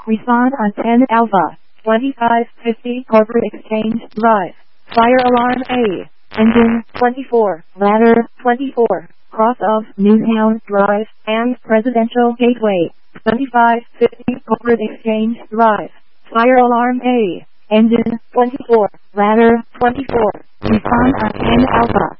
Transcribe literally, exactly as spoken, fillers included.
Respond on ten Alpha. twenty-five fifty Corporate Exchange Drive. Fire alarm A. Engine twenty-four. Ladder twenty-four. Cross of Newtown Drive and Presidential Gateway. twenty-five fifty Corporate Exchange Drive. Fire alarm A. Engine twenty-four. Ladder twenty-four. Respond on ten Alpha.